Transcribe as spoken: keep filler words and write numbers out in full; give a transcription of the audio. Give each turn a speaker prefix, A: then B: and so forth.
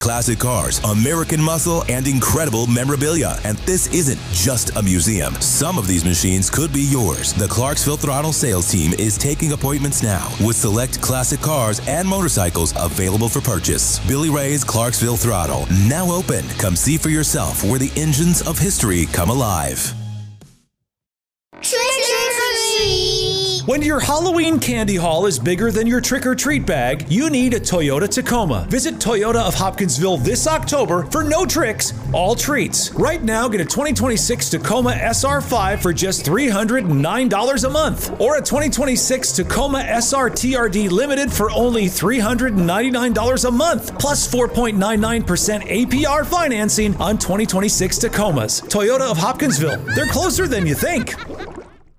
A: Classic cars, American muscle, and incredible memorabilia. And this isn't just a museum. Some of these machines could be yours. The Clarksville Throttle sales team is taking appointments now with select classic cars and motorcycles available for purchase. Billy Ray's Clarksville Throttle, now open. Come see for yourself where the engines of history come alive.
B: When your Halloween candy haul is bigger than your trick-or-treat bag, you need a Toyota Tacoma. Visit Toyota of Hopkinsville this October for no tricks, all treats. Right now, get a twenty twenty-six Tacoma S R five for just three hundred nine dollars a month, or a twenty twenty-six Tacoma S R T R D Limited for only three hundred ninety-nine dollars a month, plus four point nine nine percent A P R financing on twenty twenty-six Tacomas. Toyota of Hopkinsville. They're closer than you think.